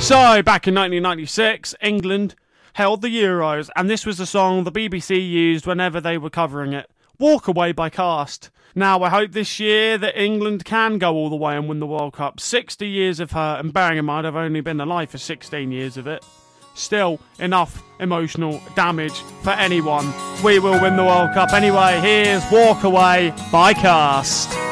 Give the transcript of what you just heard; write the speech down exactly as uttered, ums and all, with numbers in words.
So, back in nineteen ninety-six, England held the Euros, and this was the song the B B C used whenever they were covering it. Walk Away by Cast. Now, I hope this year that England can go all the way and win the World Cup. sixty years of hurt, and bearing in mind I've only been alive for sixteen years of it. Still, enough emotional damage for anyone. We will win the World Cup anyway. Here's Walk Away by Cast.